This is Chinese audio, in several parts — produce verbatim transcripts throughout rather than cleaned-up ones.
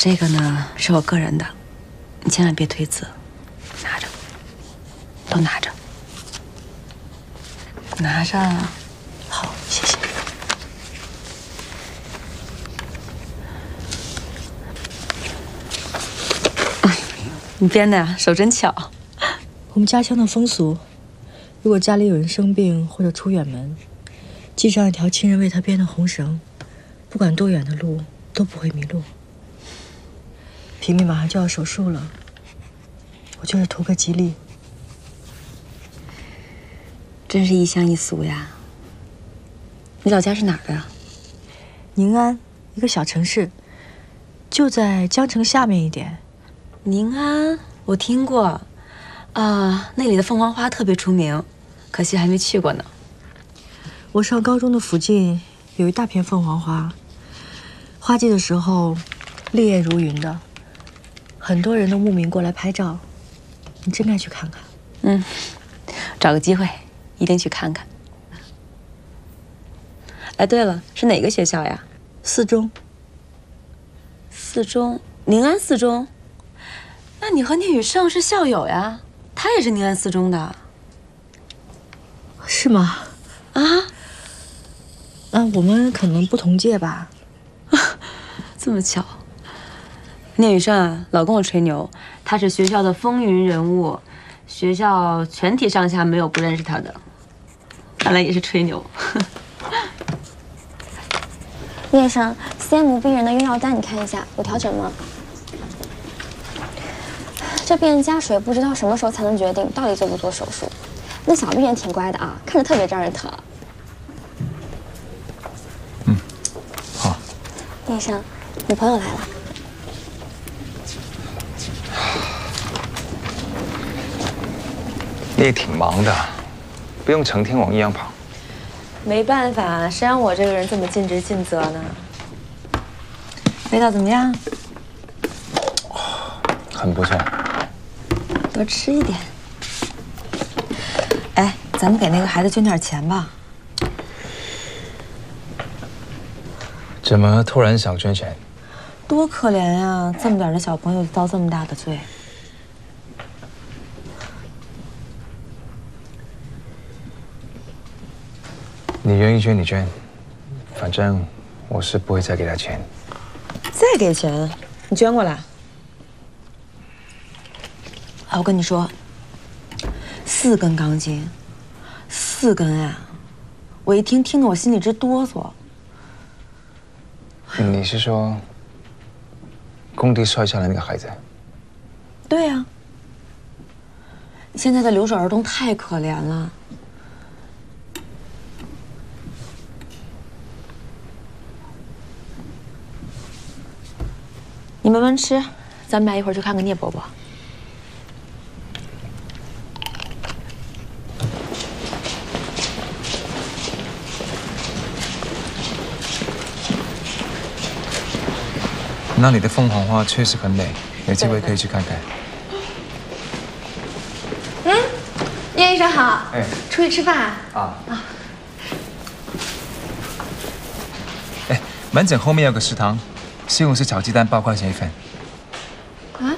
这个呢是我个人的，你千万别推辞，拿着，都拿着，拿上。好，谢谢。你编的呀，手真巧。 我们家乡的风俗，如果家里有人生病或者出远门，系上一条亲人为他编的红绳，不管多远的路都不会迷路。平民马上就要手术了，我就是图个吉利。 真是一乡一俗呀。你老家是哪儿的呀？ 宁安，一个小城市，就在江城下面一点。 宁安，我听过，啊、呃，那里的凤凰花特别出名，可惜还没去过呢。 我上高中的附近有一大片凤凰花，花季的时候，烈焰如云的，很多人都慕名过来拍照，你真该去看看。 嗯，找个机会一定去看看。哎，对了，是哪个学校呀？ 四中。 四中，宁安四中。那你和聂宇胜是校友呀？他也是宁安四中的。 是吗？ 啊？ 那我们可能不同届吧。 这么巧。聂宇胜啊，老跟我吹牛，他是学校的风云人物，学校全体上下没有不认识他的。看来也是吹牛。 聂医生 ，C M 病人的用药单你看一下，有调整吗？这病人加水，不知道什么时候才能决定到底做不做手术。那小病人挺乖的啊，看着特别招人疼。 嗯，好。 聂医生，女朋友来了。 你也挺忙的，不用成天往医院跑。 没办法，谁让我这个人这么尽职尽责呢？味道怎么样？ 很不错。 多吃一点。哎，咱们给那个孩子捐点钱吧。 怎么突然想捐钱？ 多可怜呀！这么点的小朋友就遭这么大的罪。 你愿意捐你捐，反正我是不会再给他钱。 再给钱？你捐过来？啊，我跟你说，四根钢筋，四根啊！我一听听得我心里直哆嗦。 你是说工地摔下来那个孩子？ 对呀。现在的留守儿童太可怜了。你慢慢吃，咱们俩一会儿去看看聂伯伯。 那里的凤凰花确实很美，有机会可以去看看。 嗯，聂医生好。 哎， 出去吃饭啊？ 啊啊。哎，门诊后面有个食堂，西红柿炒鸡蛋八块钱一份。 啊？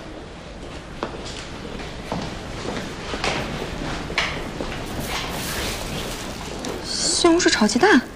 西红柿炒鸡蛋？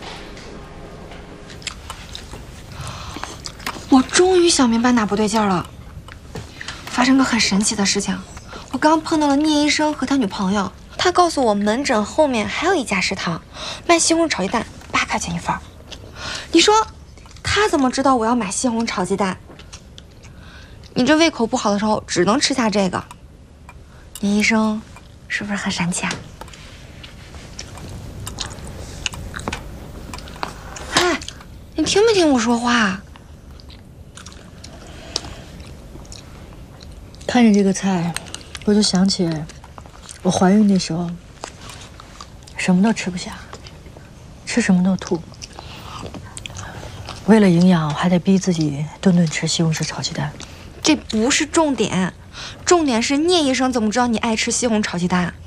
我终于想明白哪不对劲儿了。发生个很神奇的事情，我刚碰到了聂医生和他女朋友，他告诉我门诊后面还有一家食堂，卖西红柿炒鸡蛋八块钱一份。你说他怎么知道我要买西红柿炒鸡蛋？你这胃口不好的时候只能吃下这个。聂医生是不是很神奇啊？哎，你听没听我说话？ 看着这个菜，我就想起我怀孕那时候，什么都吃不下，吃什么都吐。为了营养，我还得逼自己顿顿吃西红柿炒鸡蛋。 这不是重点，重点是聂医生怎么知道你爱吃西红柿炒鸡蛋？